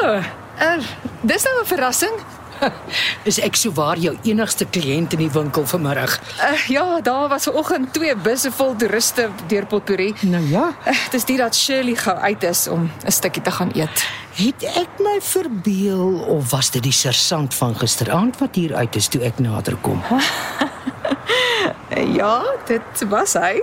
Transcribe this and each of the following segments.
Dis nou 'n verrassing. Is ek souwaar jou enigste kliënt in die winkel vanmiddag? Ja, daar was vanoggend 2 busse vol toeriste deur Potpourri. Nou ja, Dis die dat Shirley gou uit is om 'n stukkie te gaan eet. het ek my verbeel of was dit die sersant van gisteraand wat hier uit is toe ek nader kom? Ja, dit was hy.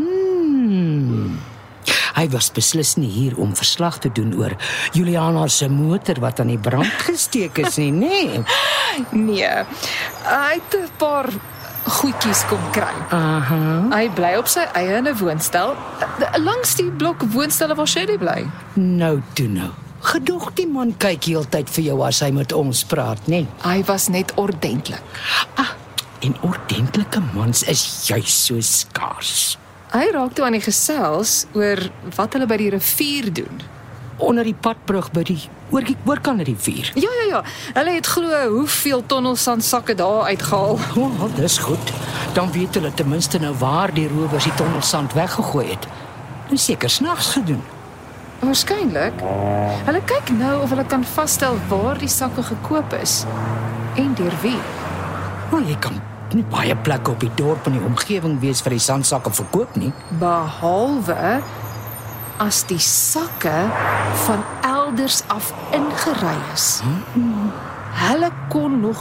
Hy was beslis nie hier om verslag te doen oor Juliana se motor wat aan die brand gesteek is nie, nê? Nee, hy het 'n paar goedjies kom kry. Hy bly op sy eie in 'n woonstel, langs die blok woonstelle waar Shirley bly. Nou toe nou. Gedog die man kyk heeltyd vir jou as hy met ons praat, nê? Hy was net ordentlik. En ordentlike mans is juis so skaars. Hy raak toe aan die gesels oor wat hulle by die rivier doen. Onder die padbrug by die oorkant rivier. Ja. Hulle het glo hoeveel tonnelsandsakke daar uitgehaal. Dis goed. Dan weet hulle ten minste nou waar die rowers die tonnelsand weggegooi het. Dis seker snags gedoen. Waarskynlik. Hulle kyk nou of hulle kan vasstel waar die sakke gekoop is en deur wie. Maar jy kan nie baie plekke op die dorp en die omgewing wees vir die sandsakke verkoop nie. Behalwe as die sakke van elders af ingery is. Hulle kon nog